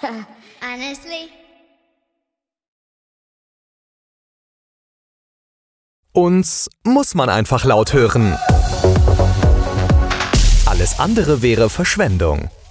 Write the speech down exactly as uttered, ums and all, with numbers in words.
Honestly. Uns muss man einfach laut hören. Alles andere wäre Verschwendung.